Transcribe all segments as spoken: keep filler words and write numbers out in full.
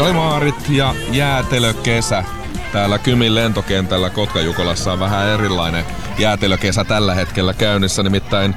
oli Maarit ja jäätelökesä. Täällä Kymin lentokentällä Kotka-Jukolassa on vähän erilainen jäätelökesä tällä hetkellä käynnissä, nimittäin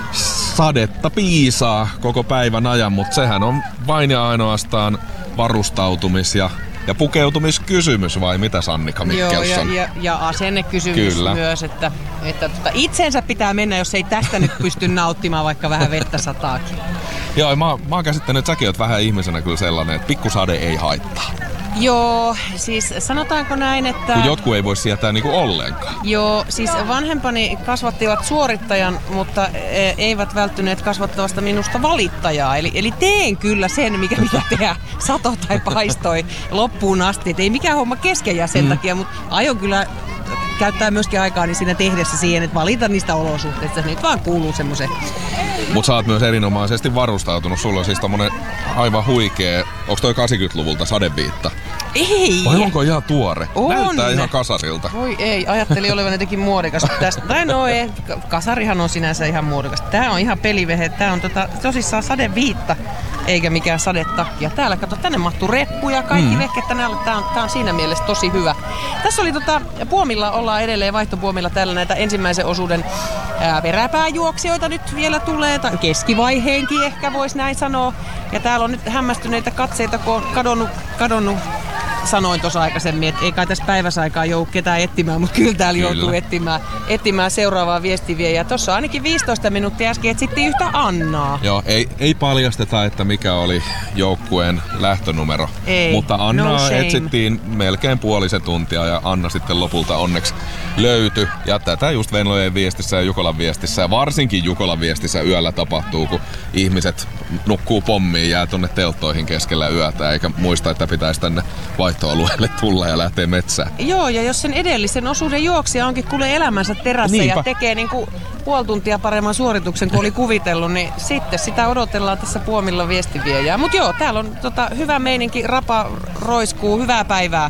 sadetta piisaa koko päivän ajan, mutta sehän on vain ja ainoastaan varustautumis- ja, ja pukeutumiskysymys, vai mitä Sannika Mikkelsson? Joo, ja, ja, ja asennekysymys Kyllä. myös, että, että tota, itsensä pitää mennä, jos ei tästä nyt pysty nauttimaan, vaikka vähän vettä sataakin. Joo, mä, mä oon käsittänyt, että säkin oot vähän ihmisenä kyllä sellainen, että pikkusade ei haittaa. Joo, siis sanotaanko näin, että... Kun jotkut ei voi sietää niinku ollenkaan. Joo, siis vanhempani kasvattivat suorittajan, mutta eivät välttyneet kasvattavasta minusta valittajaa. Eli, eli teen kyllä sen, mikä mitä tehdä, sato tai paistoi loppuun asti. Et ei mikään homma kesken jää sen mm. takia, mutta aion kyllä käyttää myöskin aikaa niin siinä tehdessä siihen, että valita niistä olosuhteista. Niitä vaan kuuluu semmoisen. Mut sä oot myös erinomaisesti varustautunut. Sulla on siis tommonen aivan huikee, onks toi kahdeksankymmentäluvulta sadeviitta? Ei! Vai onko ihan tuore? On. Näyttää ihan kasarilta. Voi ei, ajattelin olevan jotenkin muodikas tästä. Tai no ei, kasarihan on sinänsä ihan muodikas. Tää on ihan pelivehe, tää on tota, tosissaan sadeviitta, eikä mikään sadetakki. Ja täällä kato, tänne mahtuu reppuja, kaikki mm. vehket tänne alle. Tää on, tää on siinä mielessä tosi hyvä. Tässä oli tota, Puomilla ollaan edelleen vaihtopuomilla täällä näitä ensimmäisen osuuden ää, peräpääjuoksijoita nyt vielä tulee. Tai keskivaiheenkin ehkä voisi näin sanoa. Ja täällä on nyt hämmästyneitä katseita, kun on kadonnut, kadonnut sanoin tuossa aikaisemmin, että ei kai tässä päiväsaikaa joudu ketään etsimään, mutta kyllä täällä kyllä. joutuu etsimään, etsimään seuraavaa viestiviejää. Tuossa ainakin viisitoista minuuttia äsken etsittiin yhtä Annaa. Joo, ei, ei paljasteta, että mikä oli joukkueen lähtönumero, ei, mutta Annaa no etsittiin melkein puolisen tuntia ja Anna sitten lopulta onneksi löytyi. Ja tätä just Venlojen viestissä ja Jukolan viestissä ja varsinkin Jukolan viestissä yöllä tapahtuu, kun ihmiset nukkuu pommiin, jää tonne telttoihin keskellä yötä eikä muista, että pitäisi tänne vaihtoalueelle tulla ja lähtee metsään. Joo, ja jos sen edellisen osuuden juoksija onkin kuule elämänsä terässä Niinpä. ja tekee niinku puoli tuntia paremman suorituksen kuin oli kuvitellut, niin sitten sitä odotellaan tässä Puomilla viestiviejää. Mut joo, täällä on tota, hyvä meininki, rapa roiskuu, hyvää päivää.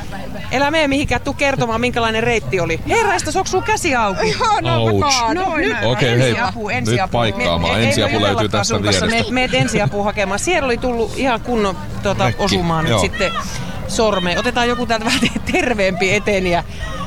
Elä mene mihinkään, tuu kertomaan minkälainen reitti oli. Herraista, onko sun käsi auki? Joo, no mä no, nyt Okei, hei, ensiapu, nyt ensiapu. paikkaamaan. Me, ensiapu löytyy tästä vierestä. Meet, meet ensiapua hakemaan. Siellä oli tullut ihan kunnon tuota, osumaan nyt sitten sormeen. Otetaan joku täältä vähän terveempi eteen. Ja...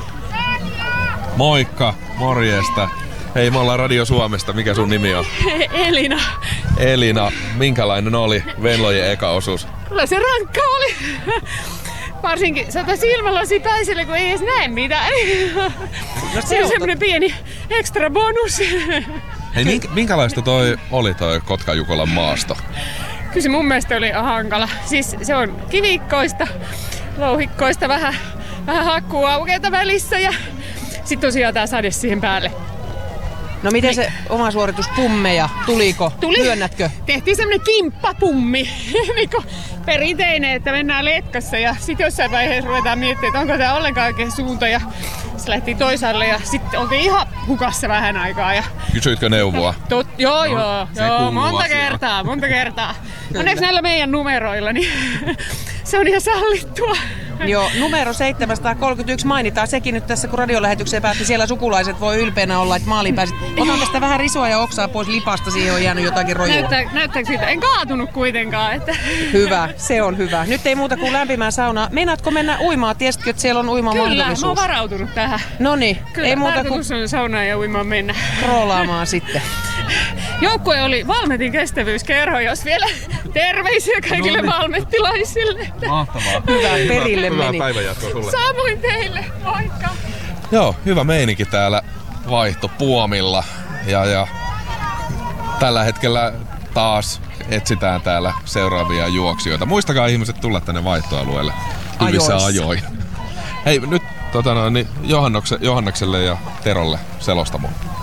Moikka, morjesta. Hei, me ollaan Radio Suomesta. Mikä sun nimi on? Elina. Elina, minkälainen oli Venlojen eka osuus? Kyllä se rankka oli. Varsinkin sata silmälasi päiselle, kun ei edes näe mitään. No, se on semmonen pieni ekstra bonus. Hei, minkälaista toi oli toi Kotka-Jukolan maasto? Kyllä se mun mielestä oli hankala. Siis se on kivikkoista, louhikkoista, vähän, vähän hakkuuaukeita välissä ja sitten tosiaan tää sade siihen päälle. No miten se oma suoritus pummeja? Tuliko? Tuli. Myönnätkö? Tehtiin semmonen kimppapummi. Niinku perinteinen, että mennään letkassa ja sit jossain vaiheessa ruvetaan miettimään, että onko tää ollenkaan oikein suunta. Ja se lähti toisaalle ja sitten oltiin ihan hukassa vähän aikaa. Ja... Kysyitkö neuvoa? Tot, joo, no, joo, joo monta asia. kertaa, monta kertaa. Onneksi näillä meidän numeroilla, niin se on ihan sallittua. Joo, numero seitsemänsataakolmekymmentäyksi mainitaan sekin nyt tässä, kun radiolähetykseen päätti. Siellä sukulaiset voi ylpeänä olla, että maaliin pääsit. Otan tästä vähän risua ja oksaa pois lipasta, siihen on jäänyt jotakin rojua. Näyttää, näyttääkö siitä? En kaatunut kuitenkaan. Että... Hyvä, se on hyvä. Nyt ei muuta kuin lämpimään saunaan. Meinaatko mennä uimaan? Tiesitkö, että siellä on uimamahdollisuus? Kyllä, mä oon varautunut tähän. Noniin, ei muuta kuin on saunaan ja uimaan mennä. Roolaamaan sitten. Joukkue oli Valmetin kestävyyskerho, jos vielä terveisiä kaikille no niin. valmettilaisille. Mahtavaa. Hyvä, perille hyvää meni. Päivänjatkoa sulle. Samoin teille, moikka. Joo, hyvä meininki täällä vaihtopuomilla. Ja, ja tällä hetkellä taas etsitään täällä seuraavia juoksijoita. Muistakaa ihmiset tulla tänne vaihtoalueelle hyvissä ajoin. Hei, nyt tota, no, niin Johannakselle ja Terolle selostamoon.